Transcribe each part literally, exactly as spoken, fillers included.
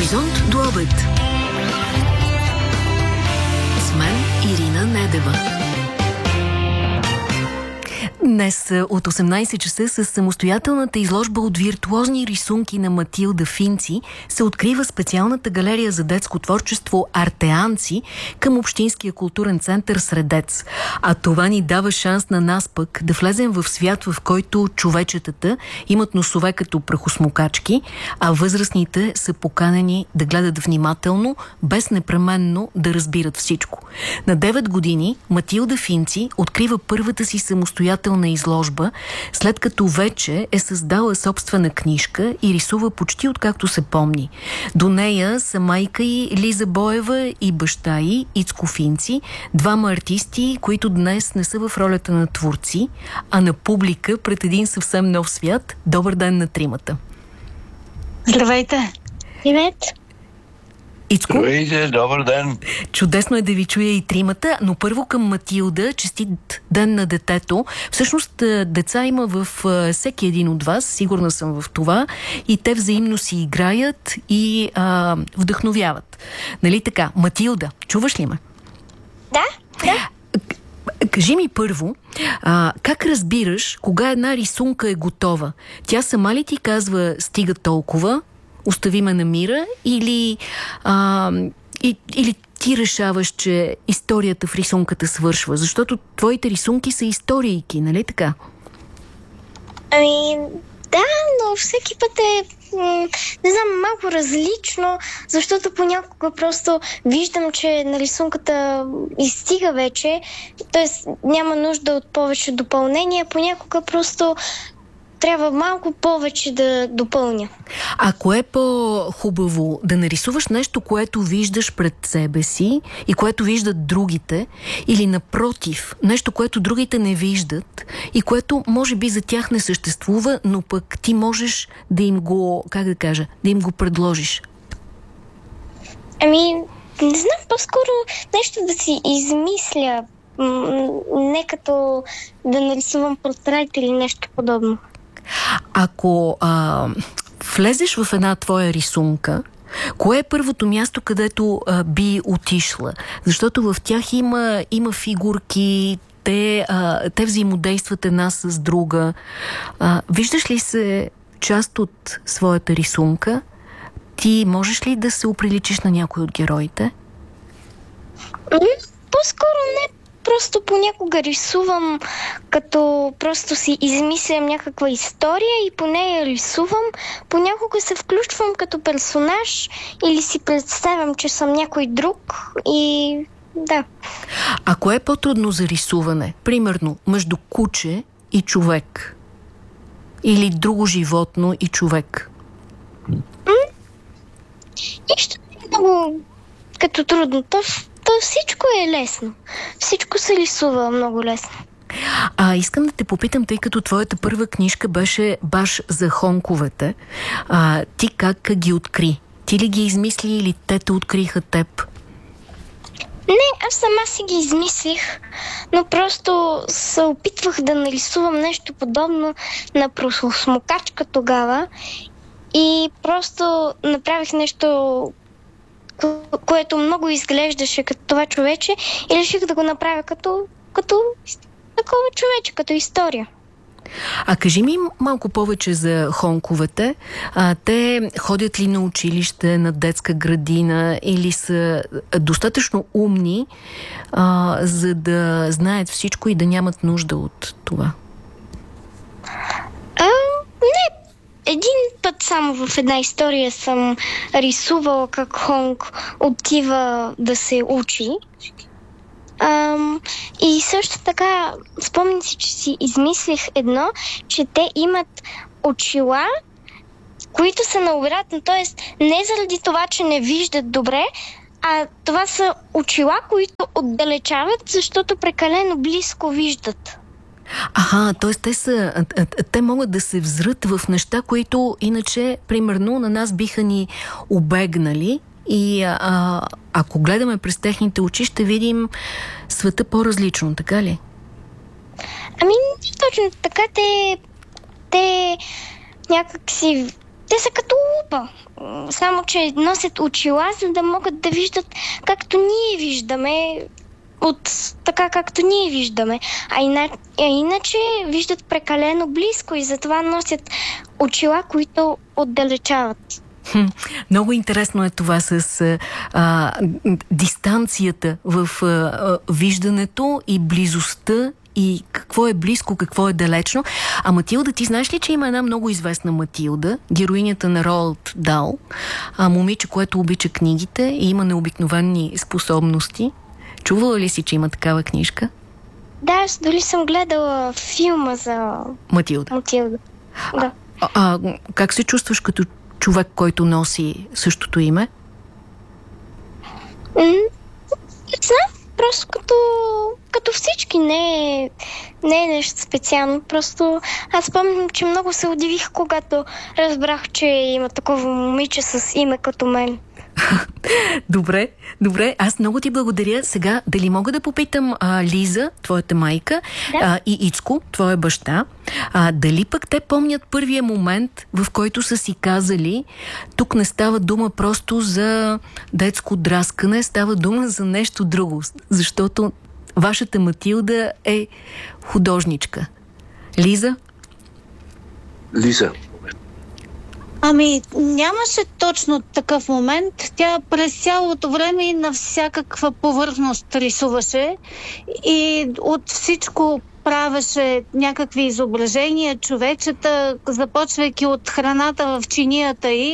Хоризонт до обед. С мен Ирина Недева. Днес от осемнайсет часа с самостоятелната изложба от виртуозни рисунки на Матилда Финци се открива специалната галерия за детско творчество Артеанци към Общинския културен център Средец. А това ни дава шанс на нас пък да влезем в свят, в който човечетата имат носове като прахосмокачки, а възрастните са поканени да гледат внимателно, без непременно да разбират всичко. На девет години Матилда Финци открива първата си самостоятелна на изложба, след като вече е създала собствена книжка и рисува почти откакто се помни. До нея са майка й Лиза Боева и баща й Ицко Финци, двама артисти, които днес не са в ролята на творци, а на публика пред един съвсем нов свят. Добър ден на тримата! Здравейте! Привет! Ицко? Здравейте, добър ден! Чудесно е да ви чуя и тримата, но първо към Матилда, честит ден на детето. Всъщност деца има в всеки един от вас, сигурна съм в това, и те взаимно си играят и а, вдъхновяват. Нали така? Матилда, чуваш ли ме? Да, да. Кажи ми първо, а, как разбираш кога една рисунка е готова? Тя сама ли ти казва стига толкова, остави ме на мира, или, а, и, или ти решаваш, че историята в рисунката свършва? Защото твоите рисунки са историйки, нали така? Ами, да, но всеки път е, не знам, малко различно, защото понякога просто виждам, че на рисунката изстига вече, т.е. няма нужда от повече допълнения, понякога просто трябва малко повече да допълня. А кое е по-хубаво? Да нарисуваш нещо, което виждаш пред себе си и което виждат другите, или напротив, нещо, което другите не виждат и което може би за тях не съществува, но пък ти можеш да им го, как да кажа, да им го предложиш? Ами, не знам, по-скоро нещо да си измисля, не като да нарисувам портрет или нещо подобно. Ако а, влезеш в една твоя рисунка, кое е първото място, където а, би отишла? Защото в тях има, има фигурки, те, а, те взаимодействат една с друга. А, виждаш ли се част от своята рисунка? Ти можеш ли да се оприличиш на някой от героите? По-скоро не. Просто понякога рисувам, като просто си измислям някаква история и по нея рисувам. Понякога се включвам като персонаж или си представям, че съм някой друг и да. А кое е по-трудно за рисуване? Примерно, между куче и човек? Или друго животно и човек? Нищо не е много като трудно. То То всичко е лесно. Всичко се рисува много лесно. А искам да те попитам, тъй като твоята първа книжка беше баш за хонковете. А, ти как ги откри? Ти ли ги измисли или те те откриха теб? Не, аз сама си ги измислих, но просто се опитвах да нарисувам нещо подобно на прахосмокачка тогава и просто направих нещо, което много изглеждаше като това човече и реших да го направя като, като такова човече, като история. А кажи ми малко повече за хонковете. А, те ходят ли на училище, на детска градина или са достатъчно умни, а, за да знаят всичко и да нямат нужда от това? А, не. Един път само в една история съм рисувала как Хонг отива да се учи. Ам, и също така спомням си, че си измислих едно, че те имат очила, които са наобратно, т.е. не заради това, че не виждат добре, а това са очила, които отдалечават, защото прекалено близко виждат. Аха, т.е. те са, те могат да се взрат в неща, които иначе, примерно, на нас биха ни обегнали и а, ако гледаме през техните очи, ще видим света по-различно, така ли? Ами, точно така, те, те някак си те са като лупа. Само, че носят очила, за да могат да виждат както ние виждаме, от така както ние виждаме. А, ина, а иначе виждат прекалено близко и затова носят очила, които отдалечават. Хм, много интересно е това с а, дистанцията в а, виждането и близостта и какво е близко, какво е далечно. А Матилда, ти знаеш ли, че има една много известна Матилда, героинята на Роалд Дал, а, момиче, което обича книгите и има необикновени способности? Чувала ли си, че има такава книжка? Да, аз дори съм гледала филма за Матилда. Матилда. Да. А, а, как се чувстваш като човек, който носи същото име? М- не знам, просто като, като всички. Не е, не е нещо специално. Просто аз спомням, че много се удивих, когато разбрах, че има такова момиче с име като мен. Добре, добре. Аз много ти благодаря. Сега, дали мога да попитам а, Лиза, твоята майка, да. а, и Ицко, твоя баща, а, дали пък те помнят първия момент, в който са си казали, тук не става дума просто за детско драскане, става дума за нещо друго, защото вашата Матилда е художничка. Лиза? Лиза. Ами, нямаше точно такъв момент. Тя през цялото време и на всякаква повърхност рисуваше и от всичко правеше някакви изображения, човечета, започвайки от храната в чинията й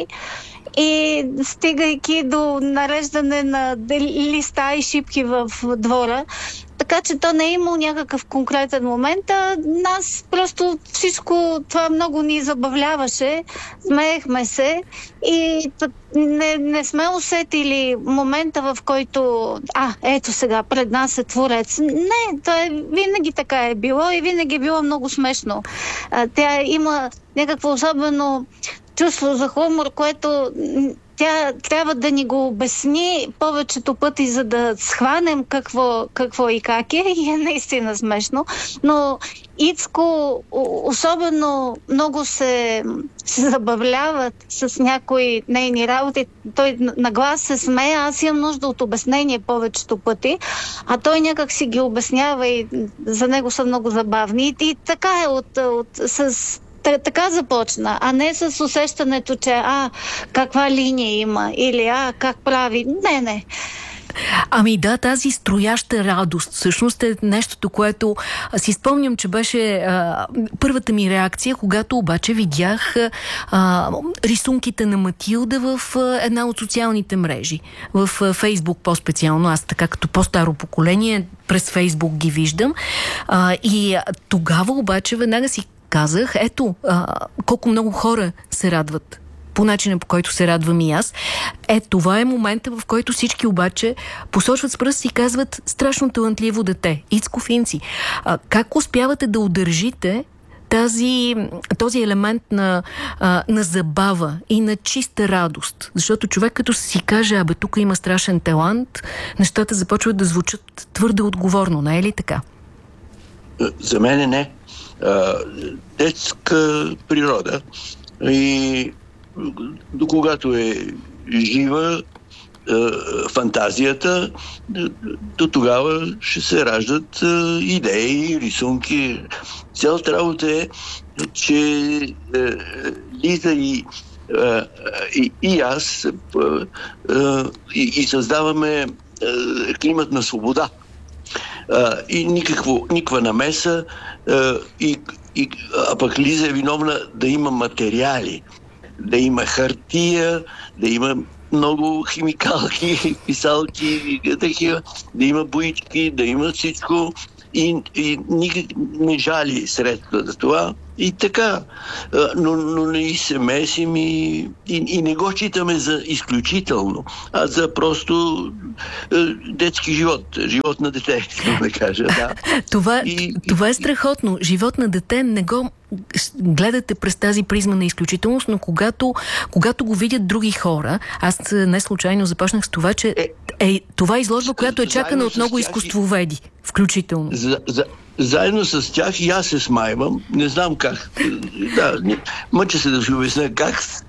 и стигайки до нареждане на листа и шипки в двора. Така че то не е имал някакъв конкретен момент, а нас просто всичко това много ни забавляваше, смеехме се и не, не сме усетили момента, в който а, ето сега, пред нас е творец. Не, то е, винаги така е било и винаги е било много смешно. А, тя има някакво особено чувство за хумор, което тя трябва да ни го обясни повечето пъти, за да схванем какво, какво и как е. И е наистина смешно. Но Ицко особено много се, се забавляват с някои нейни работи. Той наглас се смее. Аз имам нужда от обяснение повечето пъти, а той някак си ги обяснява и за него са много забавни. И, и така е от, от, с... Така започна, а не с усещането, че а, каква линия има или а, как прави. Не, не. Ами да, тази строяща радост всъщност е нещото, което си спомням, че беше а, първата ми реакция, когато обаче видях а, рисунките на Матилда в а, една от социалните мрежи. В а, Фейсбук по-специално. Аз така като по-старо поколение през Фейсбук ги виждам. А, и а, тогава обаче веднага си казах, ето, а, колко много хора се радват по начина, по който се радвам и аз. Е, това е момента, в който всички обаче посочват с пръст и казват страшно талантливо дете. Ицко Финци. А, как успявате да удържите тази, този елемент на, а, на забава и на чиста радост? Защото човек като си каже, абе, тук има страшен талант, нещата започват да звучат твърде отговорно, не е ли така? За мен не. Детска природа и до когато е жива фантазията, до тогава ще се раждат идеи, рисунки. Цялата работа е, че Лиза и, и, и аз и, и създаваме климат на свобода. Uh, и никакво, никаква намеса, uh, и, и, а пък Лиза е виновна да има материали, да има хартия, да има много химикалки, писалки, такива, да има боички, да има всичко и, и никак не жали средства за това. И така, но, но не се месим и, и, и не го читаме за изключително, а за просто е, детски живот, живот на дете, да кажа. Да. Това, и, това и, е страхотно. Живот на дете не го гледате през тази призма на изключителност, но когато, когато го видят други хора, аз не случайно започнах с това, че е, е това изложба, която е чакана от много изкуствоведи, включително. За, за, заедно с тях и аз се смайвам, не знам как. Да, мъча се да си обясня как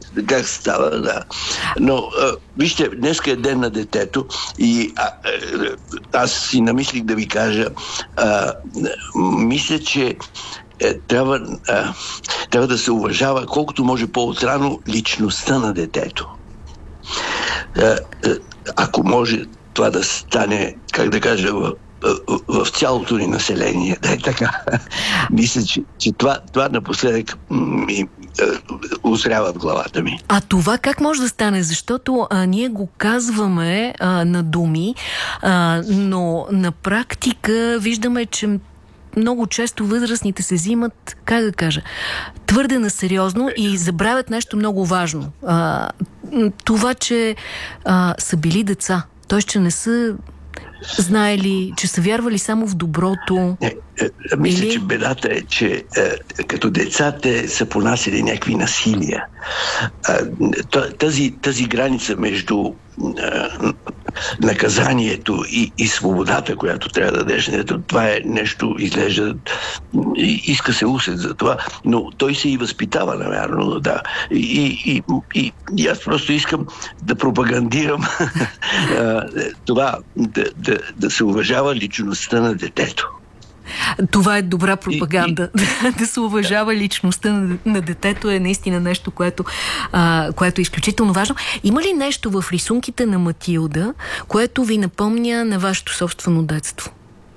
как става, да. Но, а, вижте, днеска е ден на детето и а, аз си намислих да ви кажа, а, мисля, че е, трябва, а, трябва да се уважава колкото може по-отрано личността на детето. А, а, ако може това да стане, как да кажа, в, в, в цялото ни население. Да е така. Мисля, че, че това, това напоследък ми озрява в главата ми. А това как може да стане? Защото а, ние го казваме а, на думи, а, но на практика виждаме, че много често възрастните се взимат, как да кажа, твърде насериозно и забравят нещо много важно. А, това, че а, са били деца. Т.е. че не са знаели, че са вярвали само в доброто. Не, мисля, или... че бедата е, че е, като деца те са понасили някакви насилия. Е, тази, тази граница между е, наказанието и, и свободата, която трябва да дадеш, това е нещо, изглежда, иска се усет за това, но той се и възпитава, навярно, да. И, и, и, и аз просто искам да пропагандирам това, да, да, да се уважава личността на детето. Това е добра пропаганда. И, и... да се уважава личността на, на детето е наистина нещо, което, а, което е изключително важно. Има ли нещо в рисунките на Матилда, което ви напомня на вашето собствено детство?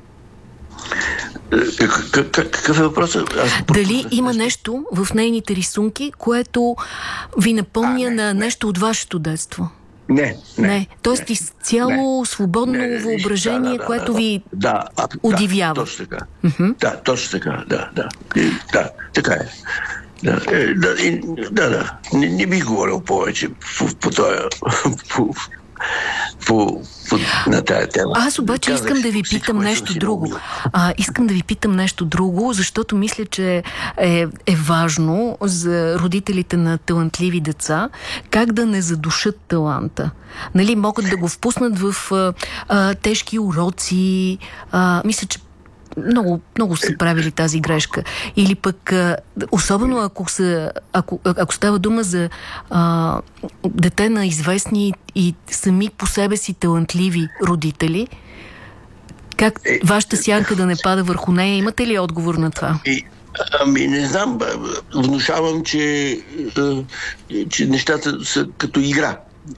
Какъв е въпросът? Дали има нещо в нейните рисунки, което ви напомня а, не, на нещо не. от вашето детство? Не, не. не. Тоест не, изцяло не, свободно не, не, въображение, да, да, което да, ви да, а, удивява. Да, точно така. Uh-huh. Да, точно така, да, да. И, да, така е. Да, е, да, и, да, да. Не, не бих говорил повече по, по този... По, по, по, на тая тема. Аз обаче Казах, искам да ви питам нещо друго. А, искам да ви питам нещо друго, защото мисля, че е, е важно за родителите на талантливи деца как да не задушат таланта. Нали, могат да го впуснат в а, а, тежки уроци. А, мисля, че Много, много са правили тази грешка. Или пък, особено ако, са, ако, ако става дума за а, дете на известни и сами по себе си талантливи родители, как вашата сянка да не пада върху нея? Имате ли отговор на това? Ами не знам, внушавам, че, че нещата са като игра.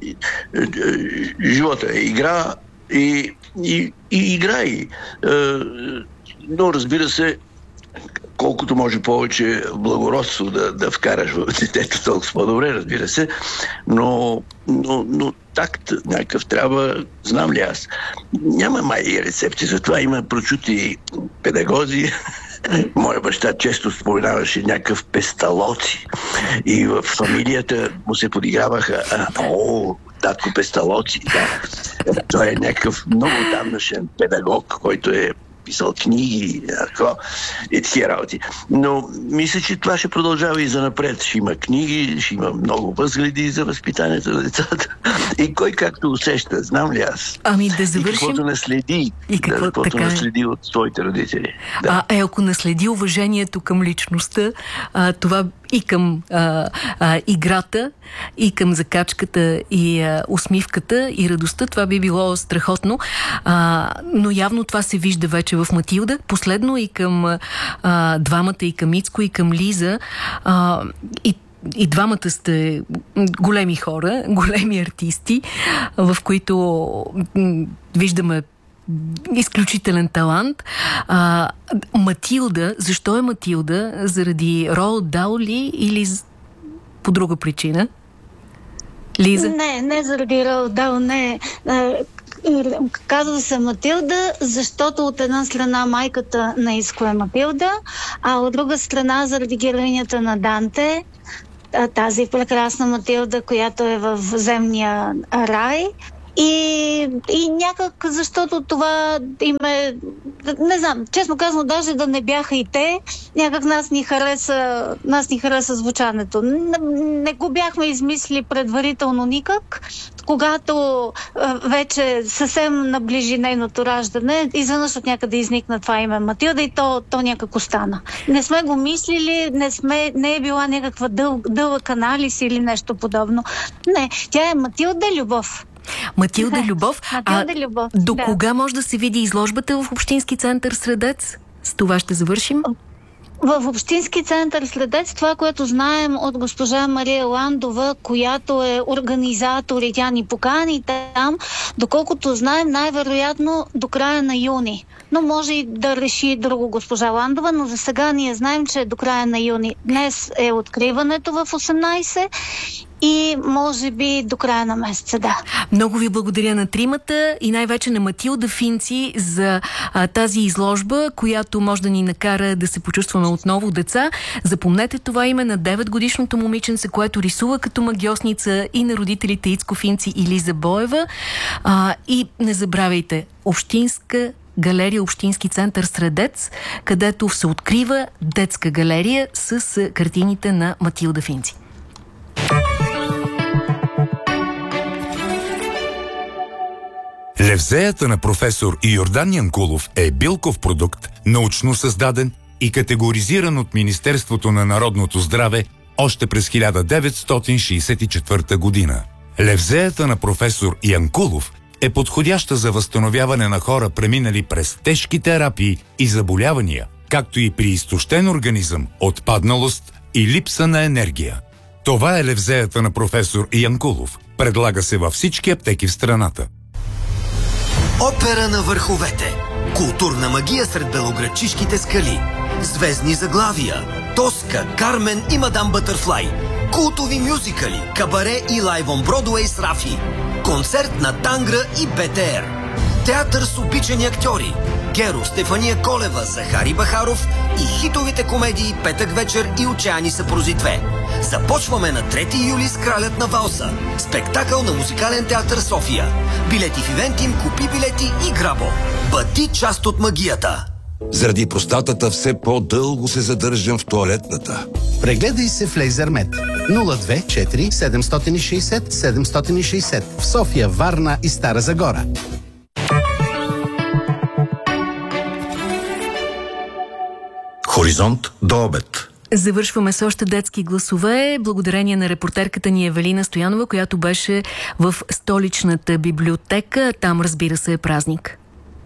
Живота е игра и, и, и играй. Но разбира се, колкото може повече благородство да, да вкараш в детето, толкова по-добре, разбира се, но, но, но такт някакъв трябва, знам ли аз. Няма май рецепти, затова има прочути педагози. Моя баща често споменаваше някакъв песталоци и в фамилията му се подиграваха о, татко песталоци, да. Той е някакъв много давнашен педагог, който е писал книги и такива работи. Но мисля, че това ще продължава и занапред. Ще има книги, ще има много възгледи за възпитанието на децата. И кой както усеща, знам ли аз. Ами да завършим... И каквото наследи. И какво, да, каквото така наследи е. от своите родители. Да. А, е, ако наследи уважението към личността, а, това и към а, а, играта, и към закачката, и а, усмивката, и радостта, това би било страхотно. А, но явно това се вижда вече в Матилда. Последно и към а, двамата, и към Ицко, и към Лиза. А, и И двамата сте големи хора, големи артисти, в които виждаме изключителен талант. А, Матилда, защо е Матилда? Заради Роалд Дал ли или по друга причина? Лиза? Не, не заради Роалд Дал, не. Казва се Матилда, защото от една страна майката на Ицко е Матилда, а от друга страна заради героинята на Данте, тази прекрасна Матилда, която е в земния рай И, и някак, защото това им е... Не знам, честно казано, даже да не бяха и те, някак нас ни хареса, нас ни хареса звучането. Не, не го бяхме измисли предварително никак. Когато а, вече съвсем наближи нейното раждане, изведнъж от някъде изникна това име Матилда и то, то някак остана. Не сме го мислили, не, сме, не е била някаква дъл, дълъг анализ или нещо подобно. Не, тя е Матилда Любов. Матилда Любов. Матилда Любов. До да. кога може да се види изложбата в Общински център Средец? С това ще завършим. В Общински център Средец, това, което знаем от госпожа Мария Ландова, която е организатор и тя ни покани там, доколкото знаем, най-вероятно до края на юни. Но може и да реши друго госпожа Ландова, но за сега ние знаем, че е до края на юни. Днес е откриването в осемнайсет и може би до края на месеца, да. Много ви благодаря на тримата и най-вече на Матилда Финци за а, тази изложба, която може да ни накара да се почувстваме отново деца. Запомнете това име на деветгодишното момиченце, което рисува като магиосница, и на родителите Ицко Финци и Лиза Боева. А, и не забравяйте, Общинска галерия, Общински център Средец, където се открива детска галерия с картините на Матилда Финци. Левзеята на професор Йордан Янкулов е билков продукт, научно създаден и категоризиран от Министерството на народното здраве още през хиляда деветстотин шейсет и четвърта година. Левзеята на професор Янкулов е подходяща за възстановяване на хора, преминали през тежки терапии и заболявания, както и при изтощен организъм, отпадналост и липса на енергия. Това е левзеята на професор Янкулов. Предлага се във всички аптеки в страната. Опера на върховете. Културна магия сред белоградчишките скали. Звездни заглавия. Тоска, Кармен и Мадам Бътърфлай. Култови мюзикали, кабаре и лайв он Бродуей с Рафи. Концерт на Тангра и БТР. Театър с обичани актьори. Геро, Стефания Колева, Захари Бахаров и хитовите комедии Петък вечер и Отчаяни съпрузи две. Започваме на трети юли с Кралят на валса. Спектакъл на Музикален театър София. Билети в Ивентим, купи билети и грабо. Бъди част от магията. Заради простатата все по-дълго се задържам в тоалетната. Прегледай се в Лейзермет. нула две четири седемстотин и шейсет седемстотин и шейсет в София, Варна и Стара Загора. Хоризонт до обед. Завършваме с още детски гласове, благодарение на репортерката ни Евелина Стоянова, която беше в столичната библиотека. Там, разбира се, е празник.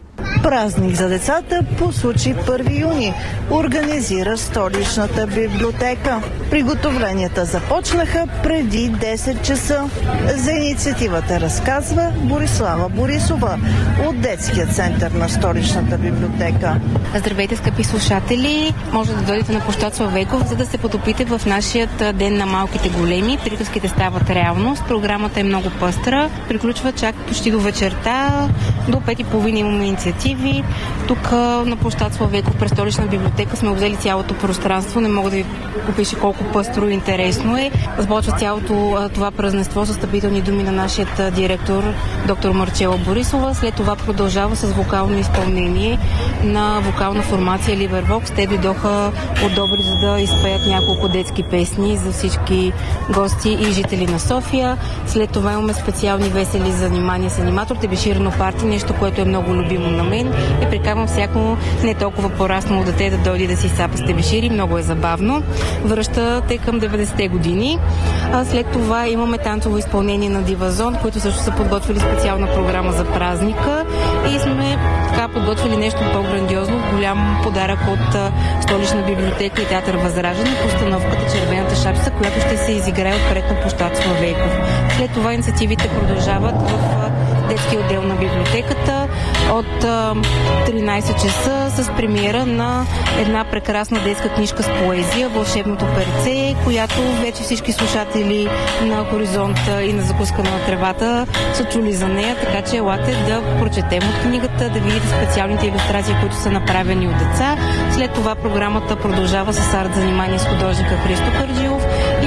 Празник за децата по случай първи юни организира столичната библиотека. Приготовленията започнаха преди десет часа. За инициативата разказва Борислава Борисова от детския център на столичната библиотека. Здравейте, скъпи слушатели! Може да дойдете на площад Славейков, за да се потопите в нашия ден на малките големи. Приказките стават реалност. Програмата е много пъстра. Приключва чак почти до вечерта. До пет и половина имаме инициативи. Тук на площад Славейков през столична библиотека сме взели цялото пространство. Не мога да ви опиша колко пъстро и интересно е. Започва цялото това празненство с стъпителни думи на нашия директор доктор Марчела Борисова. След това продължава с вокално изпълнение на вокална формация Ливервокс. Те дойдоха от Добри, за да изпеят няколко детски песни за всички гости и жители на София. След това имаме специални весели занимания с аниматор Тебеширено парти, нещо, което е много любимо на мен. И приканвам всяко не толкова пораснало дете да дойде да си сапа с тебешири. Много е забавно. Връщате към деветдесетте години. А след това имаме танцово изпълнение на Дивазон, които също са подготвили специална програма за празника. И сме така подготвили нещо по-грандиозно. Голям подарък от столична библиотека и театър Възраждане, постановката Червената шапица, която ще се изиграе отпред на площад Славейков. След това инициативите продължават в детския отдел на библиотеката от тринайсет часа с премиера на една прекрасна детска книжка с поезия "Вълшебното перце", която вече всички слушатели на Хоризонта и на Закуска на тревата са чули за нея, така че елате да прочетем от книгата, да видите специалните илюстрации, които са направени от деца. След това програмата продължава с арт занимание с художника Христо Кърджилов и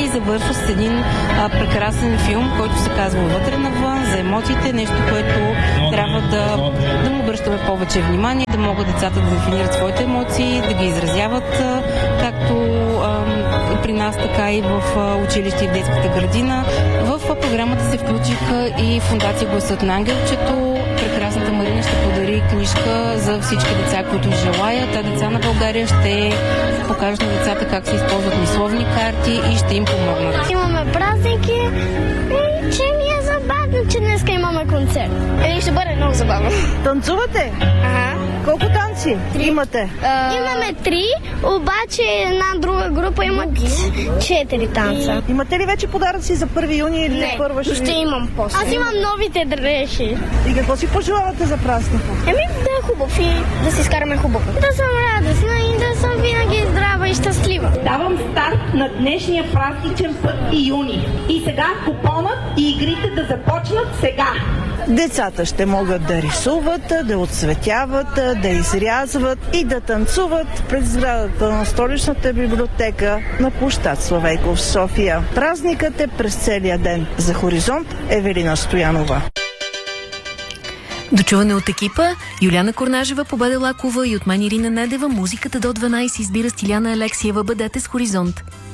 завършва с един а, прекрасен филм, който се казва "Вътре навън", за емоциите, нещо, което трябва да, да му обръщаме повече внимание, да могат децата да дефинират своите емоции, да ги изразяват а, както а, при нас, така и в а, училище и в детската градина. В а, програмата се включиха и Фондация "Гласът на ангелчето". Прекрасната Марина ще подари книжка за всички деца, които желаят. А деца на България ще покажат на децата как се използват мисловни карти и ще им помогнат. Имаме празники и че ми е забавно, че днес имаме концерт. Е, ще бъде много забавно. Танцувате? Ага. Колко танци имате? А... Имаме три, обаче една друга група има четири танца. Имате ли вече подаръци за първи юни или не, първа ще, ще имам после. Аз имам новите дрехи. И какво си пожелавате за празника? Еми да е хубав и да си изкараме хубаво. Да съм радостна и да съм винаги здрава и щастлива. Давам старт на днешния празничен първи юни. И сега купонът и игрите да започнат сега. Децата ще могат да рисуват, да отцветяват, да изрязват и да танцуват пред сградата на Столичната библиотека на площад Славейков в София. Празникът е през целия ден. За Хоризонт Евелина Стоянова. Дочуване от екипа Юлиана Корнажева, Победа Лакова и от мен Ирина Недева. Музиката до дванайсет избира Стиляна Алексиева. Бъдете с Хоризонт.